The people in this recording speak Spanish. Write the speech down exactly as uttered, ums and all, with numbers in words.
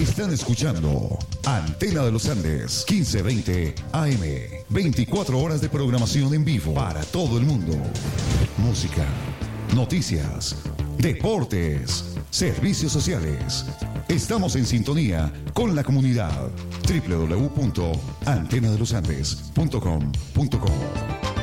Están escuchando Antena de los Andes, quince veinte A M. veinticuatro horas de programación en vivo para todo el mundo. Música, noticias, deportes, servicios sociales. Estamos en sintonía con la comunidad. doble u doble u doble u punto antena de los andes punto com punto co